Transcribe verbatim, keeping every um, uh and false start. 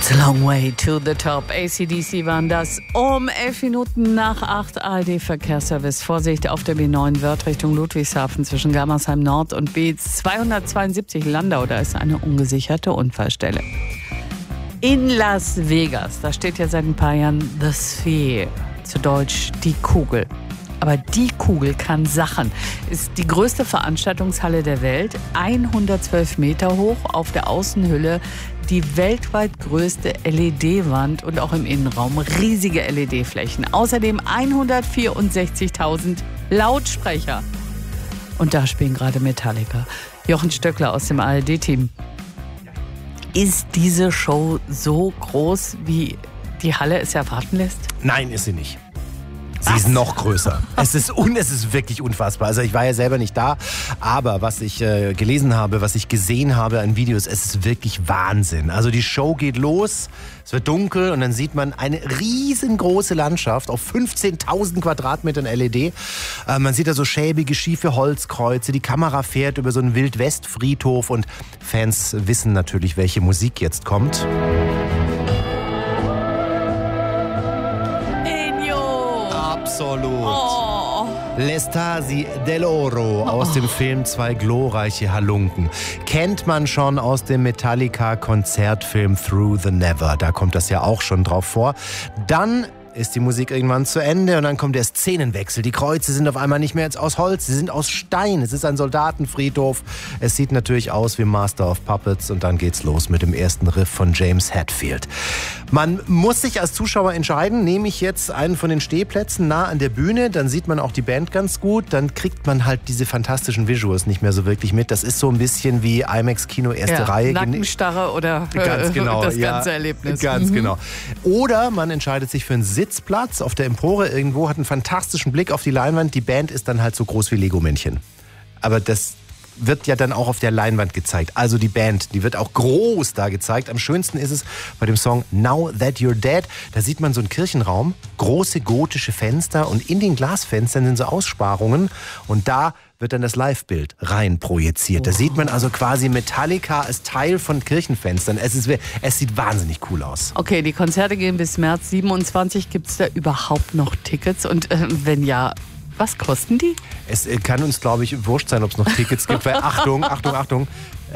It's a long way to the top. A C D C waren das um elf Minuten nach acht. A R D-Verkehrsservice. Vorsicht auf der B neun Wörth Richtung Ludwigshafen zwischen Germersheim Nord und B zweihundertzweiundsiebzig Landau. Da ist eine ungesicherte Unfallstelle. In Las Vegas, da steht ja seit ein paar Jahren The Sphere, zu Deutsch die Kugel. Aber die Kugel kann Sachen. Ist die größte Veranstaltungshalle der Welt, hundertzwölf Meter hoch, auf der Außenhülle die weltweit größte L E D-Wand und auch im Innenraum riesige L E D-Flächen. Außerdem hundertvierundsechzigtausend Lautsprecher. Und da spielen gerade Metallica. Jochen Stöckler aus dem A R D-Team. Ist diese Show so groß, wie die Halle es erwarten lässt? Nein, ist sie nicht. Sie ist noch größer. Es ist, un, es ist wirklich unfassbar. Also ich war ja selber nicht da, aber was ich äh, gelesen habe, was ich gesehen habe an Videos, es ist wirklich Wahnsinn. Also die Show geht los, es wird dunkel und dann sieht man eine riesengroße Landschaft auf fünfzehntausend Quadratmetern L E D. Äh, man sieht da so schäbige, schiefe Holzkreuze, die Kamera fährt über so einen Wildwest-Friedhof und Fans wissen natürlich, welche Musik jetzt kommt. Absolut. Oh. L'Estasi dell'Oro aus dem Film Zwei glorreiche Halunken. Kennt man schon aus dem Metallica-Konzertfilm Through the Never. Da kommt das ja auch schon drauf vor. Dann ist die Musik irgendwann zu Ende und dann kommt der Szenenwechsel. Die Kreuze sind auf einmal nicht mehr jetzt aus Holz, sie sind aus Stein. Es ist ein Soldatenfriedhof. Es sieht natürlich aus wie Master of Puppets und dann geht's los mit dem ersten Riff von James Hetfield. Man muss sich als Zuschauer entscheiden, nehme ich jetzt einen von den Stehplätzen nah an der Bühne, dann sieht man auch die Band ganz gut, dann kriegt man halt diese fantastischen Visuals nicht mehr so wirklich mit. Das ist so ein bisschen wie IMAX-Kino erste ja, Reihe. Nackenstarre oder ganz genau, das ganze ja, Erlebnis. Ganz mhm. genau. Oder man entscheidet sich für einen Sitzplatz auf der Empore irgendwo, hat einen fantastischen Blick auf die Leinwand. Die Band ist dann halt so groß wie Lego-Männchen. Aber das wird ja dann auch auf der Leinwand gezeigt. Also die Band, die wird auch groß da gezeigt. Am schönsten ist es bei dem Song Now That You're Dead. Da sieht man so einen Kirchenraum, große gotische Fenster und in den Glasfenstern sind so Aussparungen und da wird dann das Live-Bild rein projiziert. Da sieht man also quasi Metallica als Teil von Kirchenfenstern. Es, ist, es sieht wahnsinnig cool aus. Okay, die Konzerte gehen bis März siebenundzwanzig. Gibt es da überhaupt noch Tickets? Und äh, wenn ja, was kosten die? Es kann uns, glaube ich, wurscht sein, ob es noch Tickets gibt, weil Achtung, Achtung, Achtung,